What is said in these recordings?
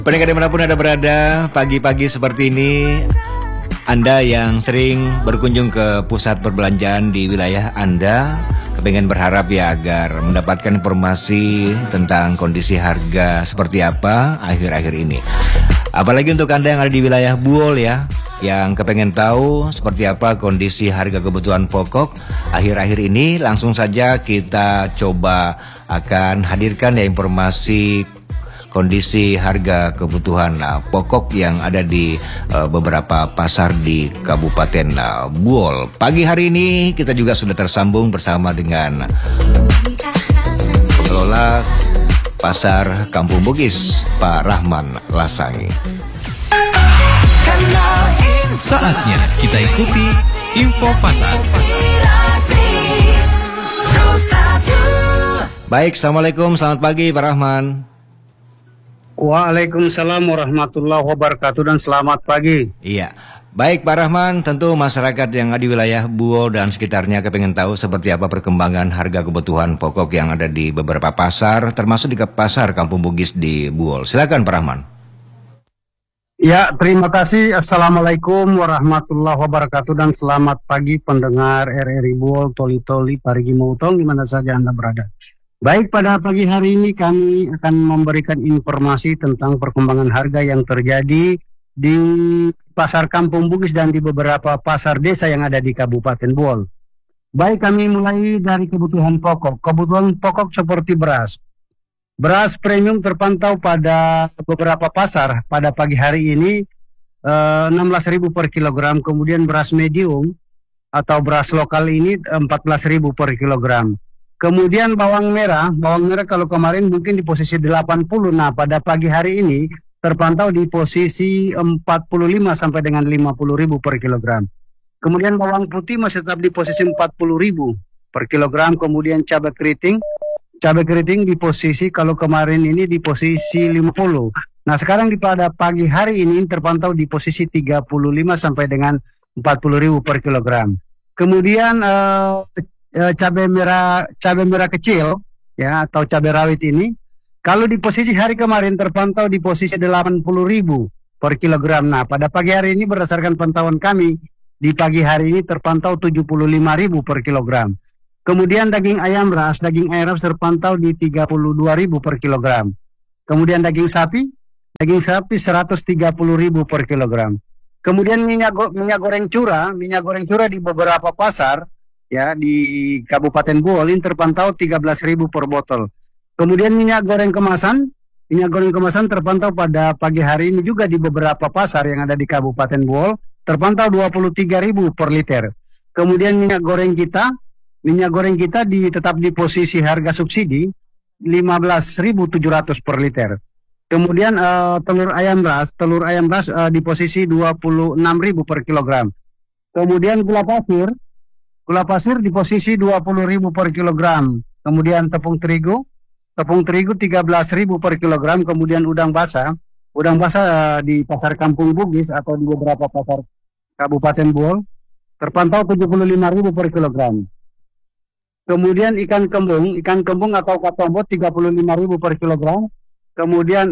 Pendengar dimanapun Anda berada, pagi-pagi seperti ini, Anda yang sering berkunjung ke pusat perbelanjaan di wilayah Anda, kepengen berharap ya agar mendapatkan informasi tentang kondisi harga seperti apa akhir-akhir ini. Apalagi untuk Anda yang ada di wilayah Buol ya, yang kepengen tahu seperti apa kondisi harga kebutuhan pokok akhir-akhir ini, langsung saja kita coba akan hadirkan ya informasi kondisi harga kebutuhan pokok yang ada di beberapa pasar di Kabupaten Buol. Pagi hari ini kita juga sudah tersambung bersama dengan pengelola Pasar Kampung Bugis, Pak Rahman Lasangi. Saatnya kita ikuti info pasar. Baik, Assalamualaikum, selamat pagi Pak Rahman. Waalaikumsalam warahmatullahi wabarakatuh dan selamat pagi. Iya, baik Pak Rahman, tentu masyarakat yang ada di wilayah Buol dan sekitarnya kepengen tahu seperti apa perkembangan harga kebutuhan pokok yang ada di beberapa pasar, termasuk di pasar Kampung Bugis di Buol. Silakan Pak Rahman. Ya, terima kasih. Assalamualaikum warahmatullahi wabarakatuh dan selamat pagi pendengar RRI Buol, Toli-Toli, Parigi Mautong, di mana saja Anda berada. Baik, pada pagi hari ini kami akan memberikan informasi tentang perkembangan harga yang terjadi di Pasar Kampung Bugis dan di beberapa pasar desa yang ada di Kabupaten Buol. Baik, kami mulai dari kebutuhan pokok. Kebutuhan pokok seperti beras. Beras premium terpantau pada beberapa pasar pada pagi hari ini 16.000 per kilogram. Kemudian beras medium atau beras lokal ini 14.000 per kilogram. Kemudian bawang merah kalau kemarin mungkin di posisi 80, nah pada pagi hari ini terpantau di posisi 45 sampai dengan 50.000 per kilogram. Kemudian bawang putih masih tetap di posisi 40.000 per kilogram. Kemudian cabai keriting di posisi kalau kemarin ini di posisi 50. Nah sekarang pada pagi hari ini terpantau di posisi 35 sampai dengan 40.000 per kilogram. Kemudian cabai merah kecil ya atau cabai rawit ini kalau di posisi hari kemarin terpantau di posisi 80.000 per kilogram. Nah, pada pagi hari ini berdasarkan pantauan kami di pagi hari ini terpantau 75.000 per kilogram. Kemudian daging ayam ras terpantau di 32.000 per kilogram. Kemudian daging sapi 130.000 per kilogram. Kemudian minyak goreng curah di beberapa pasar ya di Kabupaten Buol ini terpantau 13.000 per botol. Kemudian minyak goreng kemasan terpantau pada pagi hari ini juga di beberapa pasar yang ada di Kabupaten Buol terpantau 23.000 per liter. Kemudian minyak goreng kita tetap di posisi harga subsidi 15.700 per liter. Kemudian telur ayam ras di posisi 26.000 per kilogram. Kemudian gula pasir di posisi 20.000 per kilogram. Kemudian tepung terigu 13.000 per kilogram. Kemudian udang basah di pasar Kampung Bugis atau di beberapa pasar Kabupaten Buol terpantau 75.000 per kilogram. Kemudian ikan kembung atau katombot 35.000 per kilogram. Kemudian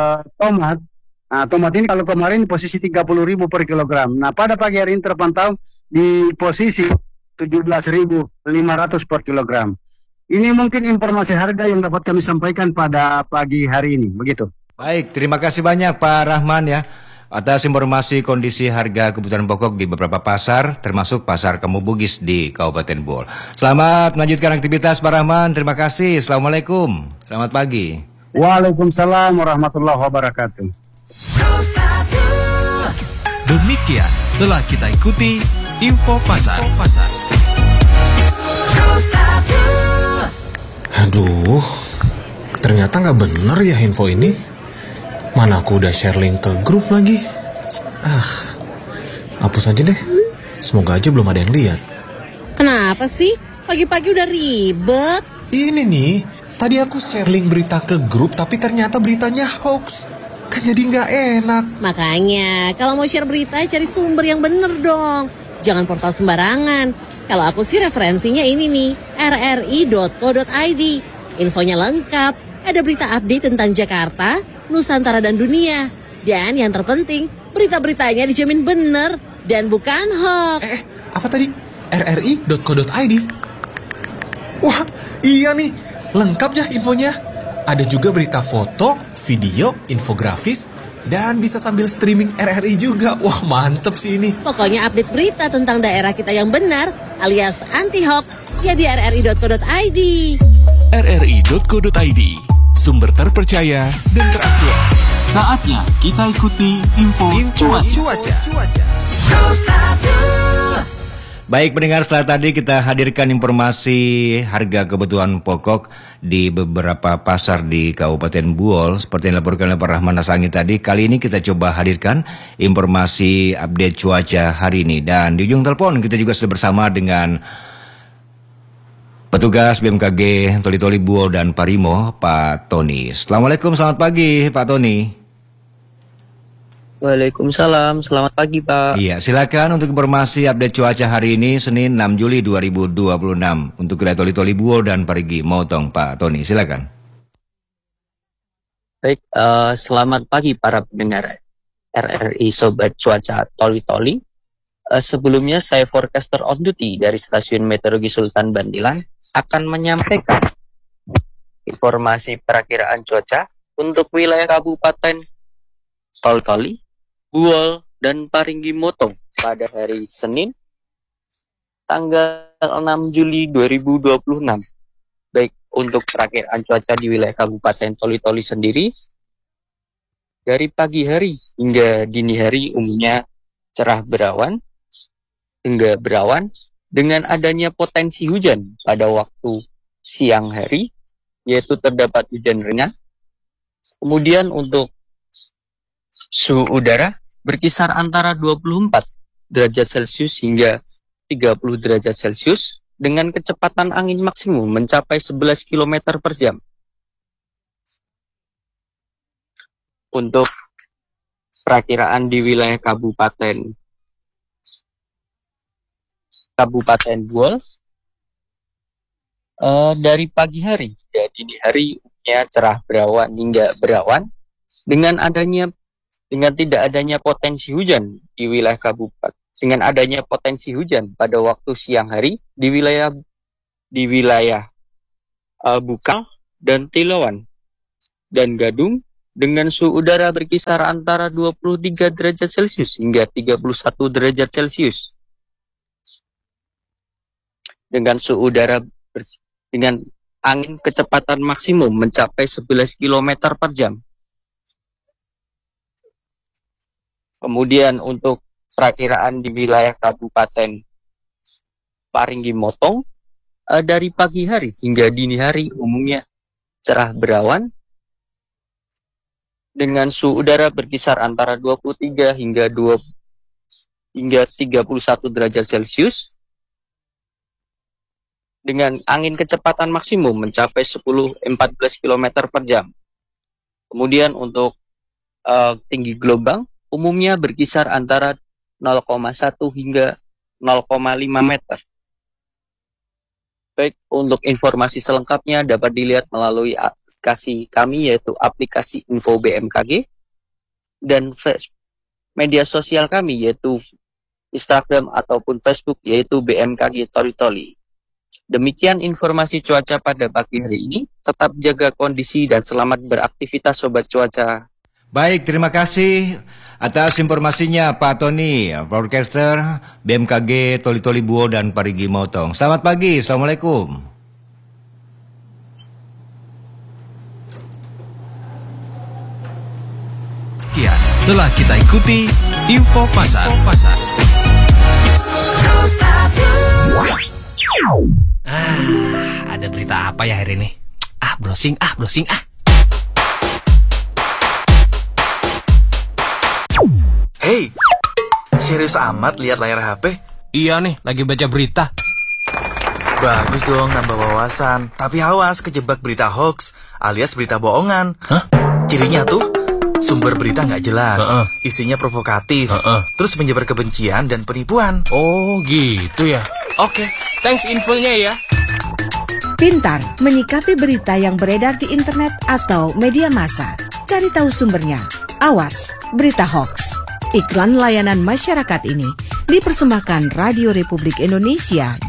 tomat ini kalau kemarin posisi 30.000 per kilogram. Nah pada pagi hari ini terpantau di posisi 17.500 per kilogram. Ini mungkin informasi harga yang dapat kami sampaikan pada pagi hari ini, begitu. Baik, terima kasih banyak Pak Rahman ya atas informasi kondisi harga kebutuhan pokok di beberapa pasar, termasuk Pasar Kampung Bugis di Kabupaten Buol. Selamat melanjutkan aktivitas Pak Rahman, terima kasih. Assalamualaikum, selamat pagi. Waalaikumsalam warahmatullahi wabarakatuh. Demikian telah kita ikuti info pasar. Aduh, ternyata nggak bener ya info ini. Mana aku udah share link ke grup lagi. Hapus aja deh. Semoga aja belum ada yang lihat. Kenapa sih? Pagi-pagi udah ribet. Ini nih, tadi aku share link berita ke grup tapi ternyata beritanya hoax. Kan jadi nggak enak. Makanya, kalau mau share berita cari sumber yang bener dong. Jangan portal sembarangan. Kalau aku sih referensinya ini nih, rri.co.id. Infonya lengkap, ada berita update tentang Jakarta, Nusantara dan dunia. Dan yang terpenting, berita-beritanya dijamin benar dan bukan hoax. Apa tadi? rri.co.id. Wah, iya nih. Lengkap ya infonya. Ada juga berita foto, video, infografis, dan bisa sambil streaming RRI juga. Wah, mantep sih ini. Pokoknya update berita tentang daerah kita yang benar alias anti-hoax ya di rri.co.id. rri.co.id, sumber terpercaya dan teraktual. Saatnya kita ikuti info cuaca. Baik pendengar, setelah tadi kita hadirkan informasi harga kebutuhan pokok di beberapa pasar di Kabupaten Buol seperti yang dilaporkan oleh Pak Rahman Nasangi tadi. Kali ini kita coba hadirkan informasi update cuaca hari ini. Dan di ujung telepon kita juga sudah bersama dengan petugas BMKG Toli-Toli Buol dan Parimo, Pak Tony. Assalamualaikum, selamat pagi Pak Tony. Waalaikumsalam, selamat pagi Pak. Iya, silakan untuk informasi update cuaca hari ini Senin 6 Juli 2026 untuk wilayah Toli-Toli Buol dan Parigi Motong, Pak Tony, silakan. Baik, selamat pagi para pendengar RRI Sobat Cuaca Toli-Toli. Sebelumnya saya forecaster on duty dari Stasiun Meteorologi Sultan Bandilan akan menyampaikan informasi perakiraan cuaca untuk wilayah Kabupaten Toli-Toli, Buol, dan Parigi Motong pada hari Senin, tanggal 6 Juli 2026. Baik, untuk perakiraan cuaca di wilayah Kabupaten Toli-Toli sendiri, dari pagi hari hingga dini hari umumnya cerah berawan, hingga berawan, dengan adanya potensi hujan pada waktu siang hari, yaitu terdapat hujan ringan. Kemudian untuk suhu udara berkisar antara 24 derajat Celcius hingga 30 derajat Celcius dengan kecepatan angin maksimum mencapai 11 km per jam. Untuk perakiraan di wilayah Kabupaten Buol, dari pagi hari hingga dini hari umumnya cerah berawan hingga berawan dengan tidak adanya potensi hujan di wilayah kabupaten. Dengan adanya potensi hujan pada waktu siang hari di wilayah Bukal dan Tilauan dan Gadung dengan suhu udara berkisar antara 23 derajat Celcius hingga 31 derajat Celcius. Dengan suhu udara dengan angin kecepatan maksimum mencapai 11 km per jam. Kemudian untuk perakiraan di wilayah Kabupaten Parigi Motong, dari pagi hari hingga dini hari umumnya cerah berawan dengan suhu udara berkisar antara 23 hingga 31 derajat Celcius dengan angin kecepatan maksimum mencapai 10-14 km per jam. Kemudian untuk tinggi gelombang umumnya berkisar antara 0,1 hingga 0,5 meter. Baik, untuk informasi selengkapnya dapat dilihat melalui aplikasi kami yaitu aplikasi Info BMKG dan media sosial kami yaitu Instagram ataupun Facebook yaitu BMKG Toli-Toli. Demikian informasi cuaca pada pagi hari ini. Tetap jaga kondisi dan selamat beraktivitas Sobat Cuaca. Baik, terima kasih atas informasinya Pak Tony, forecaster BMKG Toli-Toli Buol dan Parigi Motong. Selamat pagi, Assalamualaikum. Kian telah kita ikuti info pasar. Ada berita apa ya hari ini? Browsing. Hey, serius amat lihat layar HP? Iya nih, lagi baca berita. Bagus dong, nambah wawasan. Tapi awas, kejebak berita hoax alias berita bohongan. Hah? Cirinya tuh, sumber berita nggak jelas, isinya provokatif, terus menyebar kebencian dan penipuan. Oh gitu ya. Oke, thanks infonya ya. Pintar menyikapi berita yang beredar di internet atau media massa. Cari tahu sumbernya. Awas, berita hoax. Iklan layanan masyarakat ini dipersembahkan Radio Republik Indonesia